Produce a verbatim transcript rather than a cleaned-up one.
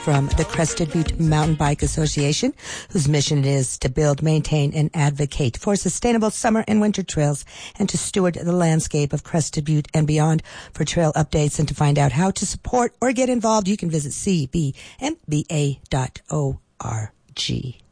from the Crested Butte Mountain Bike Association, whose mission it is to build, maintain, and advocate for sustainable summer and winter trails and to steward the landscape of Crested Butte and beyond. For trail updates and to find out how to support or get involved, you can visit c b m b a dot org.